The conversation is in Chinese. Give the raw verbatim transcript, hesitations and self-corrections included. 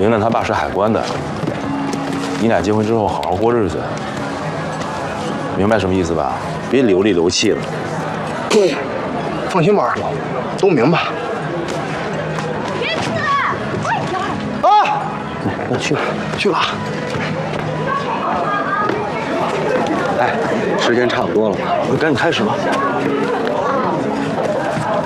明楠他爸是海关的，你俩结婚之后好好过日子，明白什么意思吧？别流里流气了。 对，放心吧，都明白。 天赐，快点！ 啊，我去了，去了。 哎，时间差不多了， 我赶紧开始吧。